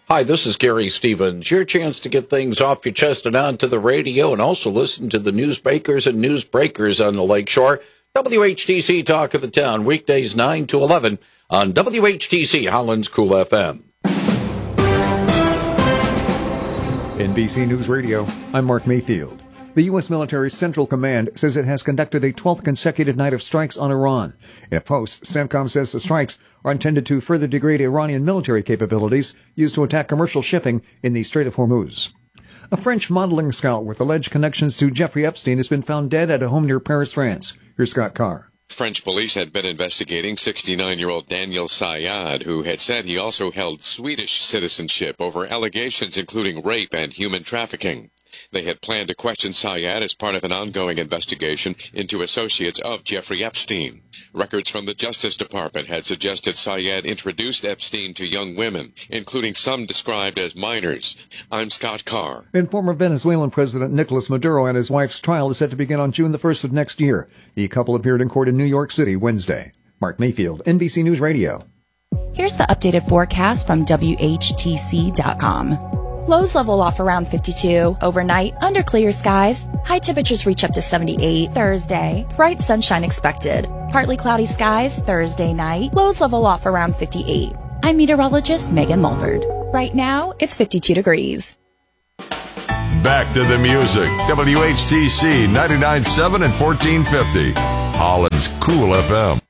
Hi, this is Gary Stevens. Your chance to get things off your chest and onto the radio, and also listen to the newsmakers and newsbreakers on the Lakeshore. WHTC Talk of the Town, weekdays 9 to 11 on WHTC Holland's Cool FM. NBC News Radio, I'm Mark Mayfield. The U.S. military's Central Command says it has conducted a 12th consecutive night of strikes on Iran. In a post, CENTCOM says the strikes are intended to further degrade Iranian military capabilities used to attack commercial shipping in the Strait of Hormuz. A French modeling scout with alleged connections to Jeffrey Epstein has been found dead at a home near Paris, France. Here's Scott Carr. French police had been investigating 69-year-old Daniel Sayad, who had said he also held Swedish citizenship over allegations including rape and human trafficking. They had planned to question Sayad as part of an ongoing investigation into associates of Jeffrey Epstein. Records from the Justice Department had suggested Sayad introduced Epstein to young women, including some described as minors. I'm Scott Carr. And former Venezuelan President Nicolas Maduro and his wife's trial is set to begin on June the 1st of next year. The couple appeared in court in New York City Wednesday. Mark Mayfield, NBC News Radio. Here's the updated forecast from WHTC.com. Lows level off around 52. Overnight, under clear skies. High temperatures reach up to 78 Thursday. Bright sunshine expected. Partly cloudy skies Thursday night. Lows level off around 58. I'm meteorologist Megan Mulford. Right now, it's 52 degrees. Back to the music. WHTC 99.7 and 1450. Holland's Cool FM.